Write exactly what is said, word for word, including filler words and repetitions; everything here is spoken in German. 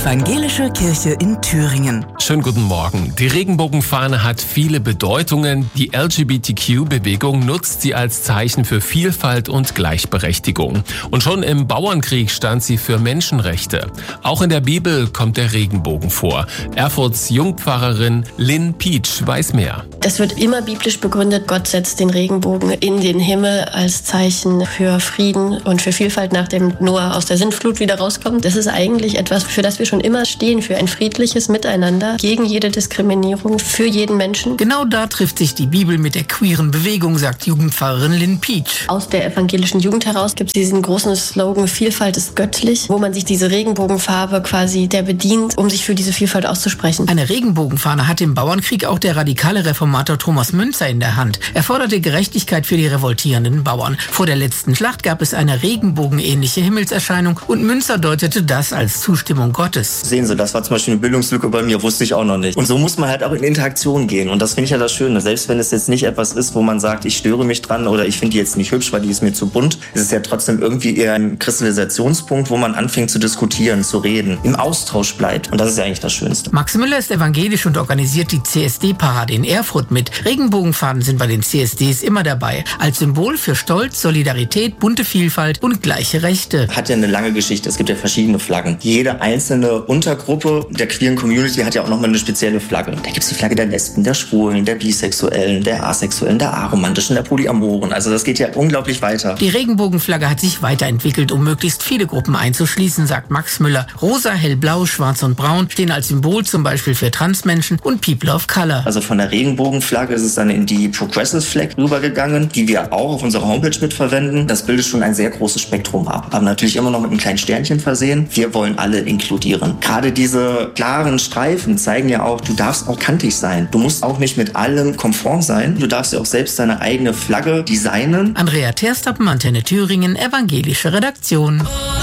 Evangelische Kirche in Thüringen. Schönen guten Morgen. Die Regenbogenfahne hat viele Bedeutungen. Die L G B T Q-Bewegung nutzt sie als Zeichen für Vielfalt und Gleichberechtigung. Und schon im Bauernkrieg stand sie für Menschenrechte. Auch in der Bibel kommt der Regenbogen vor. Erfurts Jungpfarrerin Lynn Pietsch weiß mehr. Das wird immer biblisch begründet. Gott setzt den Regenbogen in den Himmel als Zeichen für Frieden und für Vielfalt, nachdem Noah aus der Sintflut wieder rauskommt. Das ist eigentlich etwas, für das wir schon immer stehen, für ein friedliches Miteinander, gegen jede Diskriminierung, für jeden Menschen. Genau da trifft sich die Bibel mit der queeren Bewegung, sagt Jugendpfarrerin Lynn Pietsch. Aus der evangelischen Jugend heraus gibt es diesen großen Slogan, Vielfalt ist göttlich, wo man sich diese Regenbogenfarbe quasi der bedient, um sich für diese Vielfalt auszusprechen. Eine Regenbogenfahne hat im Bauernkrieg auch der radikale Reformator Thomas Müntzer in der Hand. Er forderte Gerechtigkeit für die revoltierenden Bauern. Vor der letzten Schlacht gab es eine regenbogenähnliche Himmelserscheinung und Müntzer deutete das als Zustimmung Gottes. Sehen Sie, das war zum Beispiel eine Bildungslücke bei mir, wusste ich auch noch nicht. Und so muss man halt auch in Interaktion gehen. Und das finde ich ja das Schöne. Selbst wenn es jetzt nicht etwas ist, wo man sagt, ich störe mich dran oder ich finde die jetzt nicht hübsch, weil die ist mir zu bunt, ist es ja trotzdem irgendwie eher ein Kristallisationspunkt, wo man anfängt zu diskutieren, zu reden, im Austausch bleibt. Und das ist ja eigentlich das Schönste. Max Müller ist evangelisch und organisiert die C S D-Parade in Erfurt mit. Regenbogenfahnen sind bei den C S Ds immer dabei. Als Symbol für Stolz, Solidarität, bunte Vielfalt und gleiche Rechte. Hat ja eine lange Geschichte. Es gibt ja verschiedene Flaggen. Jede einzelne Untergruppe der queeren Community hat ja auch nochmal eine spezielle Flagge. Da gibt es die Flagge der Lesben, der Schwulen, der Bisexuellen, der Asexuellen, der Aromantischen, der Polyamoren. Also das geht ja unglaublich weiter. Die Regenbogenflagge hat sich weiterentwickelt, um möglichst viele Gruppen einzuschließen, sagt Max Müller. Rosa, hellblau, schwarz und braun stehen als Symbol zum Beispiel für Transmenschen und People of Color. Also von der Regenbogenflagge ist es dann in die Progressive Flag rübergegangen, die wir auch auf unserer Homepage mitverwenden. Das bildet schon ein sehr großes Spektrum ab. Aber natürlich immer noch mit einem kleinen Sternchen versehen. Wir wollen alle inkludieren. Gerade diese klaren Streifen zeigen ja auch, du darfst auch kantig sein. Du musst auch nicht mit allem konform sein. Du darfst ja auch selbst deine eigene Flagge designen. Andrea Terstappen, Antenne Thüringen, evangelische Redaktion.